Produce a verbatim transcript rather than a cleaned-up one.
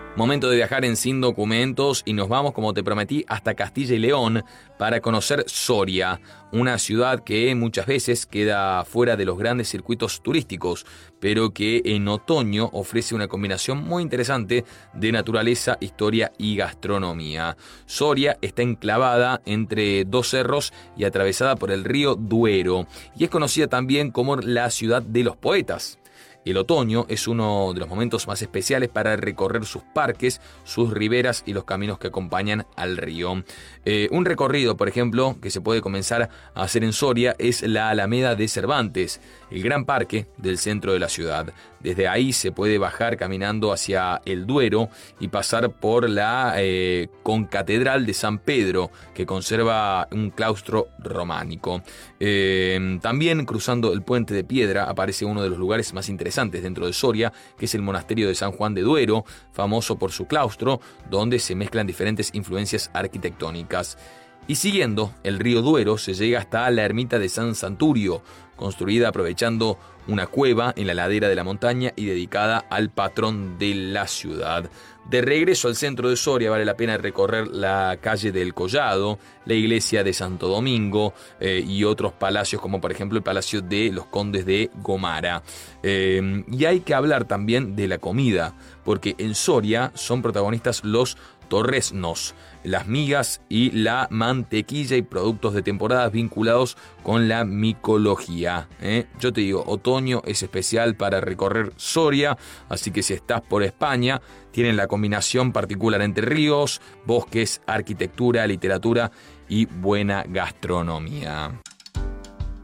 Momento de viajar en Sin Documentos y nos vamos, como te prometí, hasta Castilla y León para conocer Soria, una ciudad que muchas veces queda fuera de los grandes circuitos turísticos, pero que en otoño ofrece una combinación muy interesante de naturaleza, historia y gastronomía. Soria está enclavada entre dos cerros y atravesada por el río Duero, y es conocida también como la ciudad de los poetas. El otoño es uno de los momentos más especiales para recorrer sus parques, sus riberas y los caminos que acompañan al río. Eh, un recorrido, por ejemplo, que se puede comenzar a hacer en Soria es la Alameda de Cervantes, el gran parque del centro de la ciudad. Desde ahí se puede bajar caminando hacia el Duero y pasar por la eh, concatedral de San Pedro, que conserva un claustro románico. Eh, también cruzando el Puente de Piedra aparece uno de los lugares más interesantes dentro de Soria, que es el monasterio de San Juan de Duero, famoso por su claustro, donde se mezclan diferentes influencias arquitectónicas. Y siguiendo el río Duero se llega hasta la ermita de San Santurio, construida aprovechando una cueva en la ladera de la montaña y dedicada al patrón de la ciudad. De regreso al centro de Soria vale la pena recorrer la calle del Collado, la iglesia de Santo Domingo eh, y otros palacios, como por ejemplo el Palacio de los Condes de Gomara. Eh, y hay que hablar también de la comida, porque en Soria son protagonistas los torresnos, las migas y la mantequilla y productos de temporadas vinculados con la micología. ¿eh? Yo te digo, otoño es especial para recorrer Soria, así que si estás por España, tienen la combinación particular entre ríos, bosques, arquitectura, literatura y buena gastronomía.